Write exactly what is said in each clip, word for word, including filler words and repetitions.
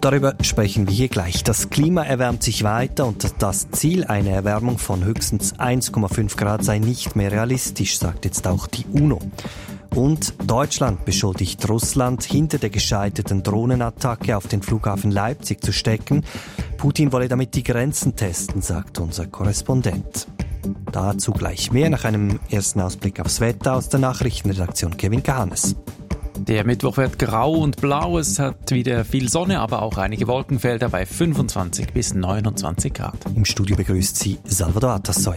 Und darüber sprechen wir hier gleich. Das Klima erwärmt sich weiter und das Ziel einer Erwärmung von höchstens eins Komma fünf Grad sei nicht mehr realistisch, sagt jetzt auch die UNO. Und Deutschland beschuldigt Russland, hinter der gescheiterten Drohnenattacke auf den Flughafen Leipzig zu stecken. Putin wolle damit die Grenzen testen, sagt unser Korrespondent. Dazu gleich mehr nach einem ersten Ausblick aufs Wetter aus der Nachrichtenredaktion Kevin Kahanes. Der Mittwoch wird grau und blau, es hat wieder viel Sonne, aber auch einige Wolkenfelder bei fünfundzwanzig bis neunundzwanzig Grad. Im Studio begrüßt sie Salvador Atassoy.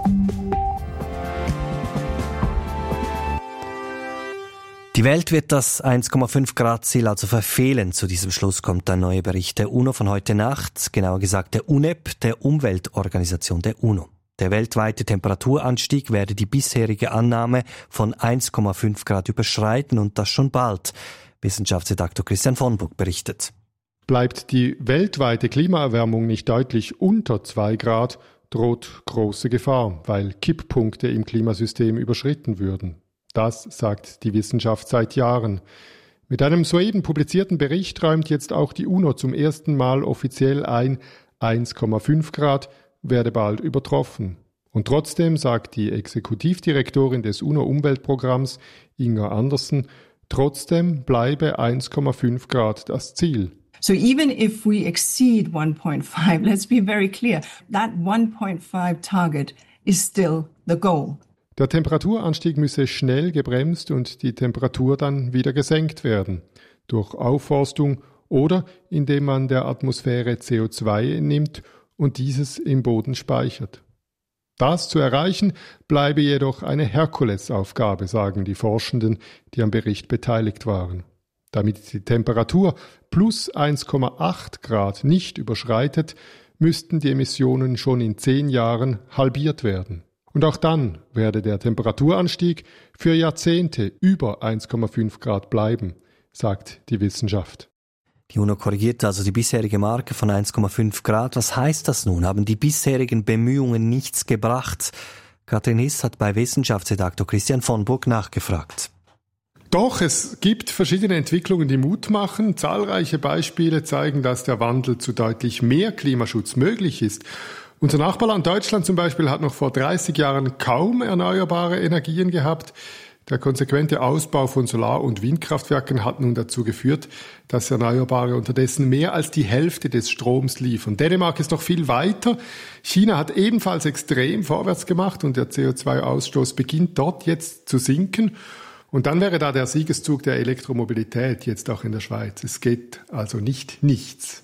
Die Welt wird das eins Komma fünf Grad Ziel also verfehlen. Zu diesem Schluss kommt ein neuer Bericht der UNO von heute Nacht, genauer gesagt der UNEP, der Umweltorganisation der UNO. Der weltweite Temperaturanstieg werde die bisherige Annahme von eins Komma fünf Grad überschreiten und das schon bald. Wissenschaftsredaktor Christian von Burg berichtet. Bleibt die weltweite Klimaerwärmung nicht deutlich unter zwei Grad, droht große Gefahr, weil Kipppunkte im Klimasystem überschritten würden. Das sagt die Wissenschaft seit Jahren. Mit einem soeben publizierten Bericht räumt jetzt auch die UNO zum ersten Mal offiziell ein, eins Komma fünf Grad werde bald übertroffen. Und trotzdem sagt die Exekutivdirektorin des UNO-Umweltprogramms, Inga Andersen, trotzdem bleibe eins Komma fünf Grad das Ziel. So even if we exceed one point five, let's be very clear, that one point five target is still the goal. Der Temperaturanstieg müsse schnell gebremst und die Temperatur dann wieder gesenkt werden. Durch Aufforstung oder indem man der Atmosphäre C O zwei entnimmt und dieses im Boden speichert. Das zu erreichen, bleibe jedoch eine Herkulesaufgabe, sagen die Forschenden, die am Bericht beteiligt waren. Damit die Temperatur plus eins Komma acht Grad nicht überschreitet, müssten die Emissionen schon in zehn Jahren halbiert werden. Und auch dann werde der Temperaturanstieg für Jahrzehnte über eins Komma fünf Grad bleiben, sagt die Wissenschaft. Die UNO korrigiert also die bisherige Marke von eins Komma fünf Grad. Was heißt das nun? Haben die bisherigen Bemühungen nichts gebracht? Katrin Hiss hat bei Wissenschaftsredaktor Christian von Burg nachgefragt. Doch, es gibt verschiedene Entwicklungen, die Mut machen. Zahlreiche Beispiele zeigen, dass der Wandel zu deutlich mehr Klimaschutz möglich ist. Unser Nachbarland Deutschland zum Beispiel hat noch vor dreißig Jahren kaum erneuerbare Energien gehabt. Der konsequente Ausbau von Solar- und Windkraftwerken hat nun dazu geführt, dass Erneuerbare unterdessen mehr als die Hälfte des Stroms liefern. Dänemark ist noch viel weiter. China hat ebenfalls extrem vorwärts gemacht und der C O zwei Ausstoß beginnt dort jetzt zu sinken. Und dann wäre da der Siegeszug der Elektromobilität jetzt auch in der Schweiz. Es geht also nicht nichts.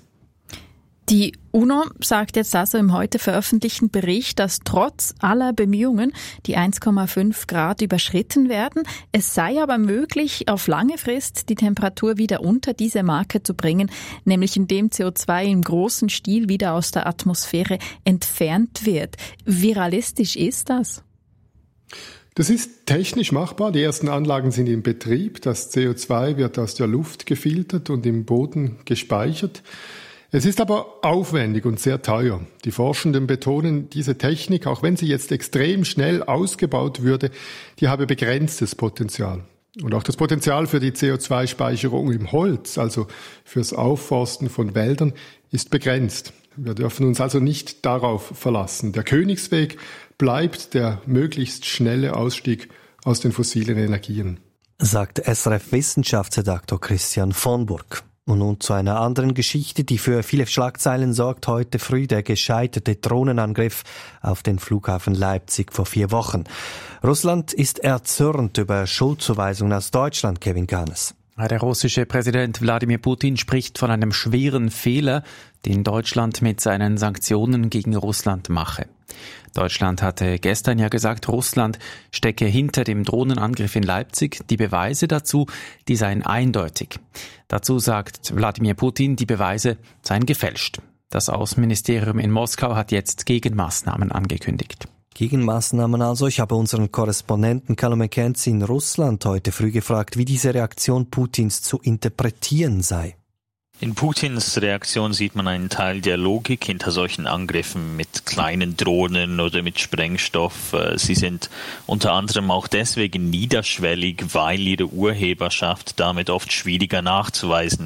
Die UNO sagt jetzt also im heute veröffentlichten Bericht, dass trotz aller Bemühungen die eins Komma fünf Grad überschritten werden. Es sei aber möglich, auf lange Frist die Temperatur wieder unter diese Marke zu bringen, nämlich indem C O zwei im großen Stil wieder aus der Atmosphäre entfernt wird. Wie realistisch ist das? Das ist technisch machbar. Die ersten Anlagen sind in Betrieb. Das C O zwei wird aus der Luft gefiltert und im Boden gespeichert. Es ist aber aufwendig und sehr teuer. Die Forschenden betonen, diese Technik, auch wenn sie jetzt extrem schnell ausgebaut würde, die habe begrenztes Potenzial. Und auch das Potenzial für die C O zwei Speicherung im Holz, also fürs Aufforsten von Wäldern, ist begrenzt. Wir dürfen uns also nicht darauf verlassen. Der Königsweg bleibt der möglichst schnelle Ausstieg aus den fossilen Energien, sagt S R F-Wissenschaftsredaktor Christian von Burg. Und nun zu einer anderen Geschichte, die für viele Schlagzeilen sorgt. Heute früh der gescheiterte Drohnenangriff auf den Flughafen Leipzig vor vier Wochen. Russland ist erzürnt über Schuldzuweisungen aus Deutschland, Kevin Kahanes. Der russische Präsident Wladimir Putin spricht von einem schweren Fehler, den Deutschland mit seinen Sanktionen gegen Russland mache. Deutschland hatte gestern ja gesagt, Russland stecke hinter dem Drohnenangriff in Leipzig. Die Beweise dazu, die seien eindeutig. Dazu sagt Wladimir Putin, die Beweise seien gefälscht. Das Außenministerium in Moskau hat jetzt Gegenmaßnahmen angekündigt. Gegenmaßnahmen also. Ich habe unseren Korrespondenten Carlo McKenzie in Russland heute früh gefragt, wie diese Reaktion Putins zu interpretieren sei. In Putins Reaktion sieht man einen Teil der Logik hinter solchen Angriffen mit kleinen Drohnen oder mit Sprengstoff. Sie sind unter anderem auch deswegen niederschwellig, weil ihre Urheberschaft damit oft schwieriger nachzuweisen